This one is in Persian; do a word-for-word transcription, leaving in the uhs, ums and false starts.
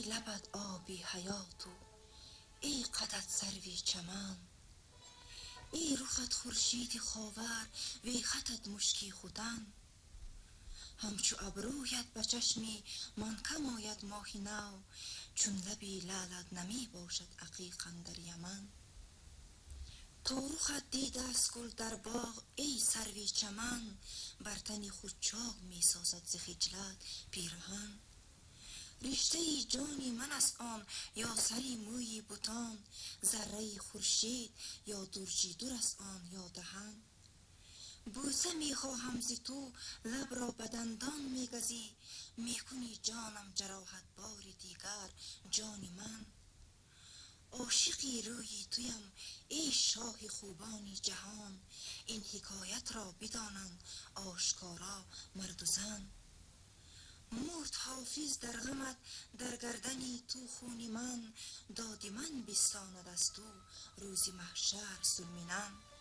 لبت آبی حیاتو، ای قدت سروی چمن، ای رخت خورشید خاور، وی خطت مشکی خودن. همچو ابرویت به چشمی من کم آید ماه نو، چون لبی لعلت نمی باشد عقیق اندر یمن. تا رخت دیده است گل در باغ ای سروی چمن، بر تن خود چاک می سازد ز خجلت پیرهن. رشته ای جانی من است آن، یا سری موی بتان، ذره خورشید یا درجی در است آن یا دهن. بوسه می خواهم ز تو، لب را به دندان می گزی، می کنی جانم جراحت بار دیگر جان من. عاشقی روی تویم ای شاه خوبان جهان، این حکایت را بدانند آشکارا مرد و زن. مرد حافظ در غمت در گردنی تو خون من، داد من بستاند از تو روز محشر ذوالمنن.